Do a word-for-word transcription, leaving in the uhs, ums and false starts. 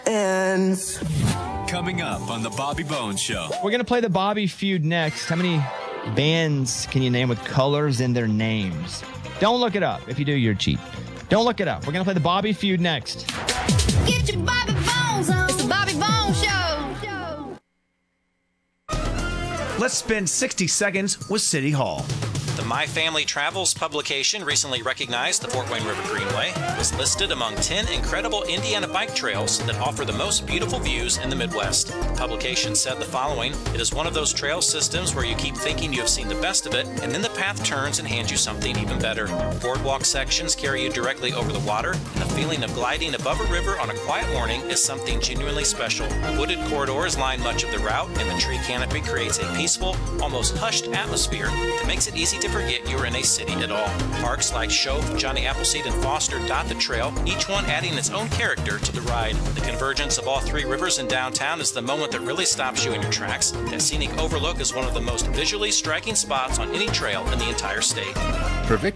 ends. Coming up on the Bobby Bones Show. We're going to play the Bobby Feud next. How many bands can you name with colors in their names? Don't look it up. If you do, you're cheap. Don't look it up. We're going to play the Bobby Feud next. Get your Bobby Bones on. It's the Bobby Bones Show. Let's spend sixty seconds with City Hall. The My Family Travels publication recently recognized the Fort Wayne River Greenway was listed among ten incredible Indiana bike trails that offer the most beautiful views in the Midwest. The publication said the following: it is one of those trail systems where you keep thinking you have seen the best of it, and then the path turns and hands you something even better. Boardwalk sections carry you directly over the water, and the feeling of gliding above a river on a quiet morning is something genuinely special. Wooded corridors line much of the route, and the tree canopy creates a peaceful, almost hushed atmosphere that makes it easy to forget you're in a city at all. Parks like Shove, Johnny Appleseed, and Foster dot the trail, each one adding its own character to the ride. The convergence of all three rivers in downtown is the moment that really stops you in your tracks. That scenic overlook is one of the most visually striking spots on any trail in the entire state. For Vic